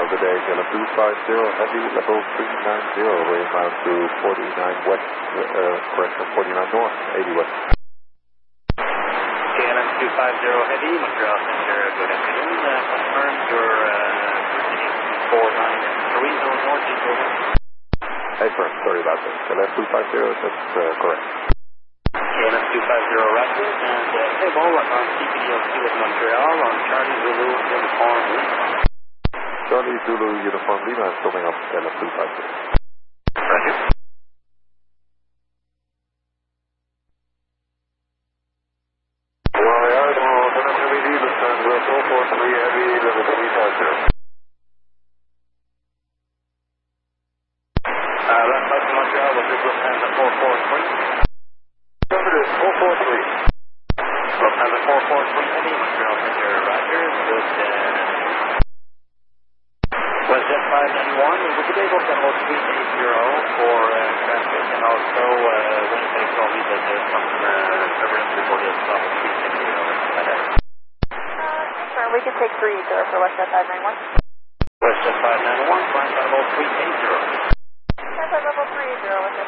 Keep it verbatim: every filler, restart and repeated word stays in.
good day, K L M two five zero, heavy, level three nine zero, way bound to forty-nine west, uh, correction, forty-nine north, eighty west. K L M two five zero, heavy, Montreal Center, good afternoon. Uh, confirm your uh, four nine three zero north, equal. Hey, firm, sorry about that. K L M two five zero, that's uh, correct. K L M two five zero, roger, and uh, table on C P D O Q at Montreal on Charlie Zulu Uniform Lima. Charlie Zulu Uniform Lima is coming up K L M two five zero. Roger. Well, yeah, well, F M E D, listen, we're four four three heavy, level three five zero. Uh, left side to Montreal, we'll do Lufthansa four four three. Affirmative, four four three. Lufthansa four four three, heavy, Montreal Center, roger, good, uh, WestJet five ninety-one, we could be able to hold three eighty for uh, traffic, and also uh, Winnipeg told me that there's some uh, turbulence reported as well, three sixty. Uh, we can take three eighty for WestJet five ninety-one. WestJet five ninety-one, flying by level three eighty. Flying by level three eighty,